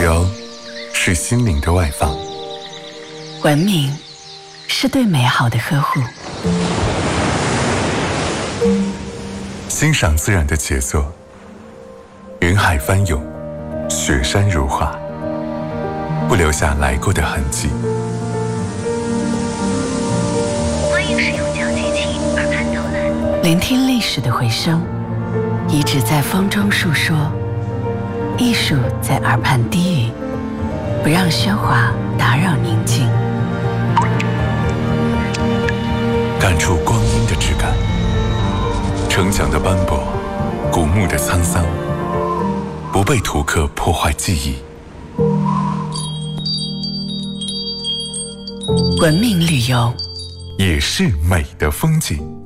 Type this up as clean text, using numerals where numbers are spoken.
游是心灵的外放， 文明是对美好的呵护， 欣赏自然的杰作，云海翻涌，雪山如画，不留下来过的痕迹。 欢迎使用交接器耳畔导览， 聆听历史的回声，遗址在风中述说，艺术在耳畔低语，不让喧哗打扰宁静， 感触光阴的质感，城墙的斑驳，古墓的沧桑，不被图刻破坏记忆。 文明旅游也是美的风景。